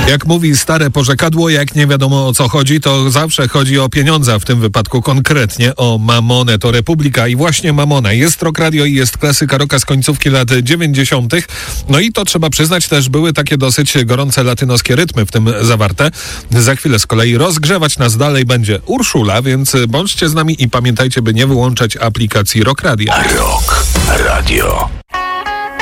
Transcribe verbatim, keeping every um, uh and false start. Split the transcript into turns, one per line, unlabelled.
Jak mówi stare porzekadło, jak nie wiadomo o co chodzi, to zawsze chodzi o pieniądze, a w tym wypadku konkretnie o Mamonę. To Republika i właśnie Mamona. Jest Rock Radio i jest klasyka rocka z końcówki lat dziewięćdziesiątych. No i to trzeba przyznać, też były takie dosyć gorące latynoskie rytmy w tym zawarte. Za chwilę z kolei rozgrzewać nas dalej będzie Urszula, więc bądźcie z nami i pamiętajcie, by nie wyłączać aplikacji Rock Radio.
Rock Radio.